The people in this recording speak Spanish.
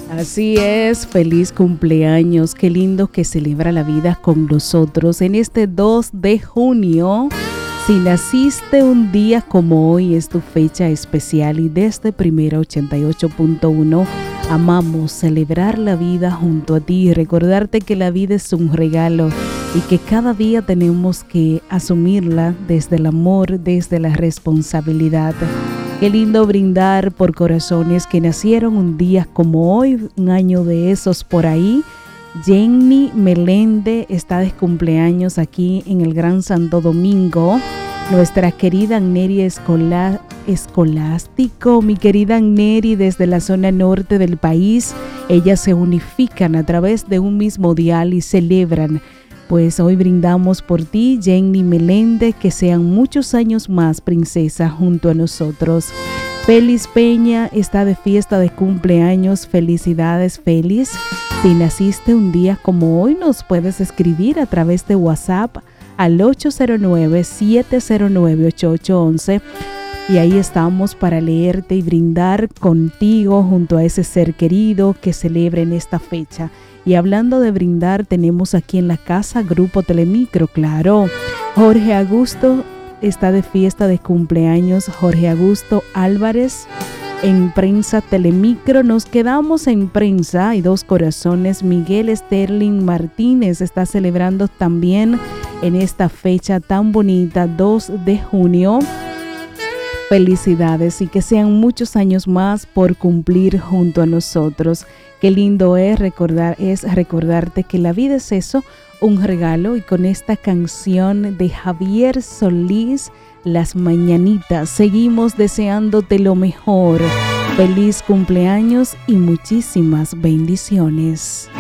Así es, feliz cumpleaños, qué lindo que celebra la vida con nosotros en este 2 de junio. Si naciste un día como hoy es tu fecha especial y desde Primera 88.1 amamos celebrar la vida junto a ti y recordarte que la vida es un regalo y que cada día tenemos que asumirla desde el amor, desde la responsabilidad. Qué lindo brindar por corazones que nacieron un día como hoy, un año de esos por ahí. Jenny Melende está de cumpleaños aquí en el Gran Santo Domingo. Nuestra querida Neri Escolástico, mi querida Neri desde la zona norte del país. Ellas se unifican a través de un mismo dial y celebran. Pues hoy brindamos por ti, Jenny Melende, que sean muchos años más, princesa, junto a nosotros. Félix Peña está de fiesta de cumpleaños. Felicidades, Félix. Si naciste un día como hoy, nos puedes escribir a través de WhatsApp al 809-709-8811. Y ahí estamos para leerte y brindar contigo junto a ese ser querido que celebra en esta fecha. Y hablando de brindar, tenemos aquí en la casa Grupo Telemicro, claro. Jorge Augusto está de fiesta de cumpleaños. Jorge Augusto Álvarez en Prensa Telemicro. Nos quedamos en Prensa y Dos Corazones. Miguel Sterling Martínez está celebrando también en esta fecha tan bonita, 2 de junio. Felicidades y que sean muchos años más por cumplir junto a nosotros. Qué lindo es recordarte que la vida es eso, un regalo. Y con esta canción de Javier Solís, Las Mañanitas, seguimos deseándote lo mejor. Feliz cumpleaños y muchísimas bendiciones.